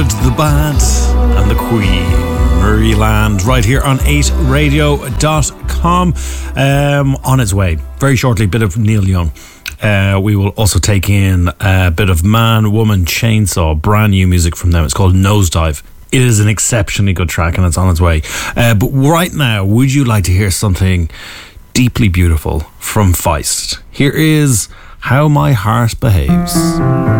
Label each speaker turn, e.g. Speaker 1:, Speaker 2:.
Speaker 1: Good, the Bad and the Queen. Marie Land right here on 8radio.com. On its way very shortly, a bit of Neil Young. We will also take in a bit of Man, Woman, Chainsaw, brand new music from them. It's called Nosedive. It is an exceptionally good track and it's on its way. But right now, would you like to hear something deeply beautiful from Feist? Here is How My Heart Behaves.